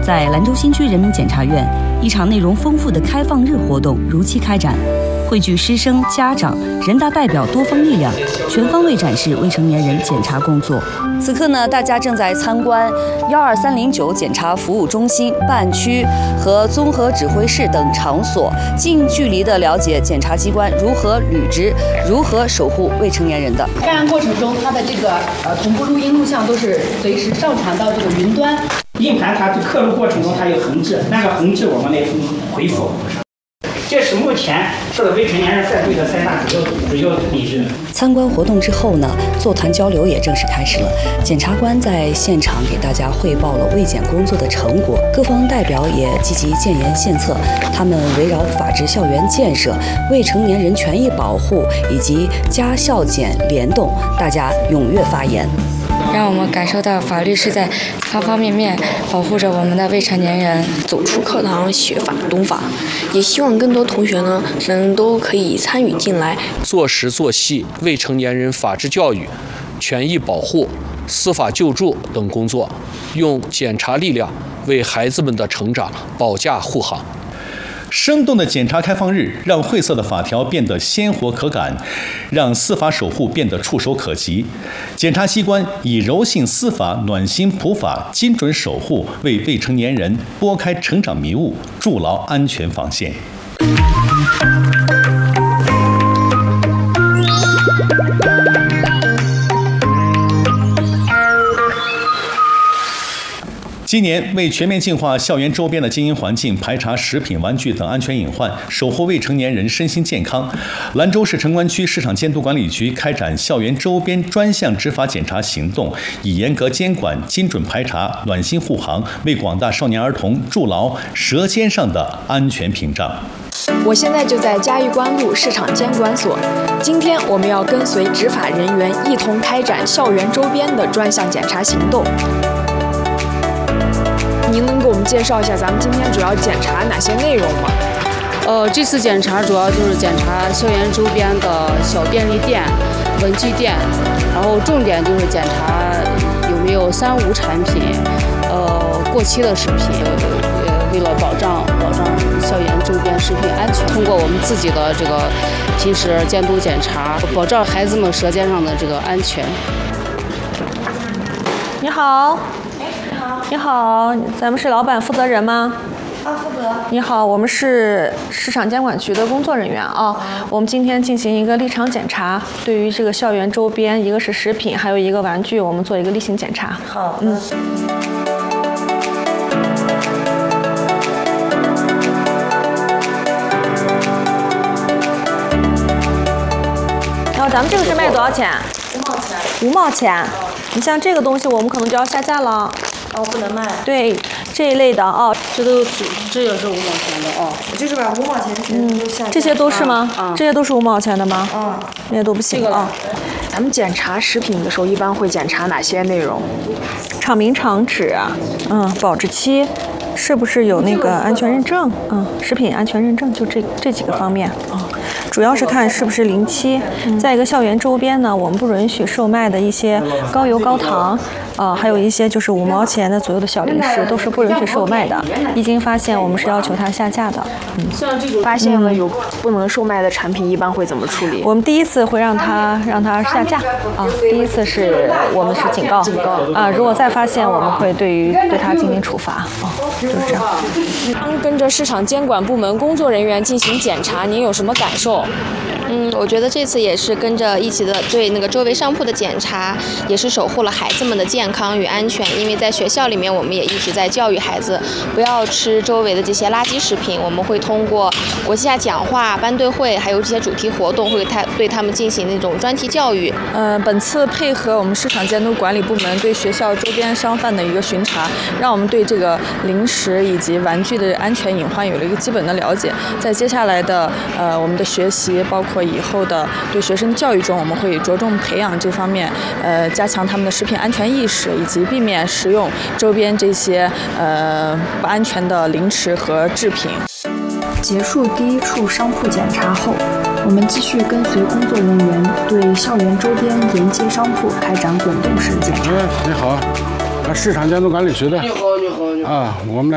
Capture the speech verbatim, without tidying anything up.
在兰州新区人民检察院，一场内容丰富的开放日活动如期开展，汇聚师生、家长、人大代表多方力量，全方位展示未成年人检察工作。此刻呢，大家正在参观幺二三零九检察服务中心、办区和综合指挥室等场所，近距离地了解检察机关如何履职、如何守护未成年人的。 开案过程中，它的这个呃同步录音录像都是随时上传到这个云端。 硬盘它刻录过程中它有横置，那个横置我们来回复。这是目前受到未成年人犯罪的三大主要主要理据。 参观活动之后呢，座谈交流也正式开始了。检察官在现场给大家汇报了卫检工作的成果，各方代表也积极建言献策。他们围绕法治校园建设、未成年人权益保护以及家校检联动，大家踊跃发言。 让我们感受到法律是在方方面面保护着我们的未成年人。 走出课堂学法懂法，也希望更多同学呢能都可以参与进来， 做实做细未成年人法治教育、权益保护、司法救助等工作，用检察力量为孩子们的成长保驾护航。 生动的检察开放日，让晦涩的法条变得鲜活可感，让司法守护变得触手可及。检察机关以柔性司法、暖心普法、精准守护，为未成年人拨开成长迷雾，筑牢安全防线。今年为全面净化校园周边的经营环境，排查食品、玩具等安全隐患，守护未成年人身心健康，兰州市城关区市场监督管理局开展校园周边专项执法检查行动，以严格监管、精准排查、暖心护航，为广大少年儿童筑牢舌尖上的安全屏障。 我现在就在嘉峪关路市场监管所，今天我们要跟随执法人员一同开展校园周边的专项检查行动。您能给我们介绍一下咱们今天主要检查哪些内容吗？ 呃，这次检查主要就是检查校园周边的小便利店、文具店，然后重点就是检查有没有三无产品，呃，过期的食品。呃，为了保障保障校园周边食品安全，通过我们自己的这个平时监督检查，保障孩子们舌尖上的这个安全。 你好。你好，咱们是老板负责人吗？ 啊，负责。 你好，我们是市场监管局的工作人员啊。我们今天进行一个立场检查，对于这个校园周边，一个是食品，还有一个玩具，我们做一个例行检查。 好的。 嗯。然后咱们这个是卖多少钱？ 五毛钱。 五毛钱。你像这个东西，我们可能就要下架了。 哦，不能卖。 对，这一类的哦， 这都是这也是五毛钱的哦。 就是把五毛钱全部都下架。 这些都是吗？ 啊， 这些都是五毛钱的吗？ 嗯， 那些都不行啊。 咱们检查食品的时候，一般会检查哪些内容？ 厂名、厂址，嗯，保质期，是不是有那个安全认证？嗯，食品安全认证就这这几个方面啊。主要是看是不是临期。在一个校园周边呢，我们不允许售卖的一些高油高糖，啊、呃，还有一些就是五毛钱的左右的小零食，都是不允许售卖的。一经发现，我们是要求它下架的。 嗯，发现了有不能售卖的产品，一般会怎么处理？ 我们第一次会让它让它下架啊，第一次是我们是警告， 警告啊，如果再发现，我们会对于对它进行处罚啊，就是这样。 刚跟着市场监管部门工作人员进行检查，您有什么感受？ 嗯，我觉得这次也是跟着一起的对那个周围商铺的检查，也是守护了孩子们的健康与安全。因为在学校里面，我们也一直在教育孩子不要吃周围的这些垃圾食品。我们会通过国际下讲话、班队会，还有这些主题活动，会他对他们进行那种专题教育。 呃，本次配合我们市场监督管理部门对学校周边商贩的一个巡查，让我们对这个零食以及玩具的安全隐患有了一个基本的了解。在接下来的呃我们的学习，包括以后的对学生教育中，我们会着重培养这方面，呃，加强他们的食品安全意识，以及避免食用周边这些呃不安全的零食和制品。 结束第一处商铺检查后，我们继续跟随工作人员对校园周边沿街商铺开展滚动式检查。 哎，你好，啊，市场监督管理局的。 你好，你好，你好。 啊，我们来。